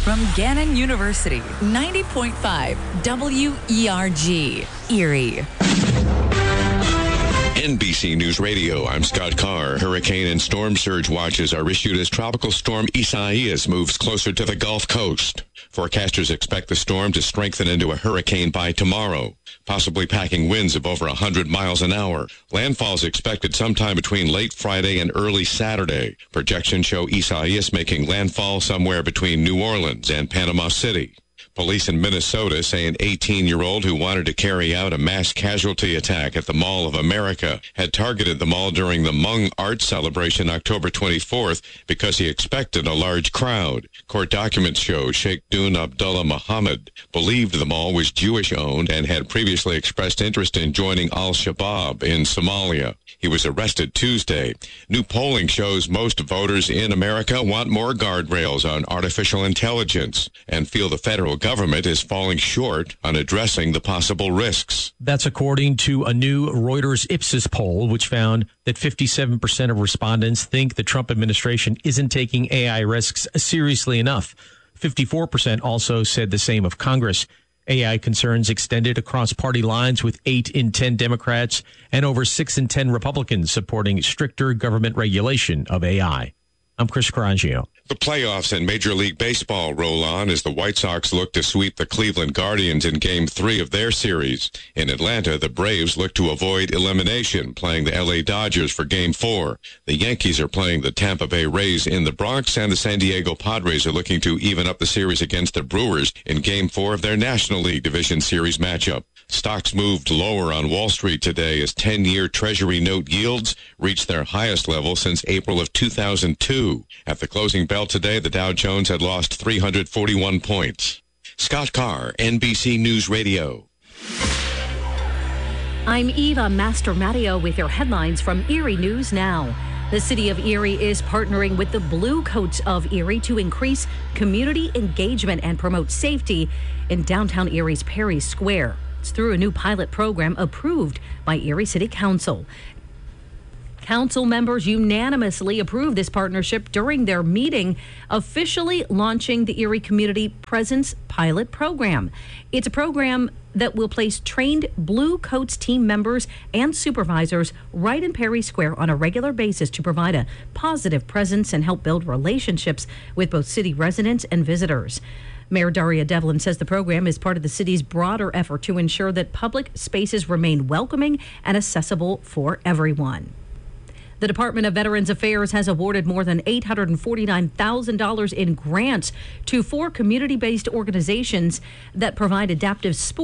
From Gannon University, 90.5 WERG, Erie. NBC News Radio, I'm Scott Carr. Hurricane and storm surge watches are issued as Tropical Storm Isaias moves closer to the Gulf Coast. Forecasters expect the storm to strengthen into a hurricane by tomorrow, possibly packing winds of over 100 miles an hour. Landfall is expected sometime between late Friday and early Saturday. Projections show Isaias making landfall somewhere between New Orleans and Panama City. Police in Minnesota say an 18-year-old who wanted to carry out a mass casualty attack at the Mall of America had targeted the mall during the Hmong art celebration October 24th because he expected a large crowd. Court documents show Sheikh Dun Abdullah Muhammad believed the mall was Jewish-owned and had previously expressed interest in joining al-Shabaab in Somalia. He was arrested Tuesday. New polling shows most voters in America want more guardrails on artificial intelligence and feel the federal government is falling short on addressing the possible risks. That's according to a new Reuters Ipsos poll, which found that 57% of respondents think the Trump administration isn't taking AI risks seriously enough. 54% also said the same of Congress. AI concerns extended across party lines, with 8 in 10 Democrats and over 6 in 10 Republicans supporting stricter government regulation of AI. I'm Chris Carangio. The playoffs in Major League Baseball roll on as the White Sox look to sweep the Cleveland Guardians in Game 3 of their series. In Atlanta, the Braves look to avoid elimination, playing the LA Dodgers for Game 4. The Yankees are playing the Tampa Bay Rays in the Bronx, and the San Diego Padres are looking to even up the series against the Brewers in Game 4 of their National League Division Series matchup. Stocks moved lower on Wall Street today as 10-year Treasury note yields reached their highest level since April of 2002. At the closing bell today, the Dow Jones had lost 341 points. Scott Carr, NBC News Radio. I'm Eva Mastromatteo with your headlines from Erie News Now. The city of Erie is partnering with the Blue Coats of Erie to increase community engagement and promote safety in downtown Erie's Perry Square. It's through a new pilot program approved by Erie City Council. Council members unanimously approved this partnership during their meeting, officially launching the Erie Community Presence Pilot Program. It's a program that will place trained Blue Coats team members and supervisors right in Perry Square on a regular basis to provide a positive presence and help build relationships with both city residents and visitors. Mayor Daria Devlin says the program is part of the city's broader effort to ensure that public spaces remain welcoming and accessible for everyone. The Department of Veterans Affairs has awarded more than $849,000 in grants to 4 community-based organizations that provide adaptive sports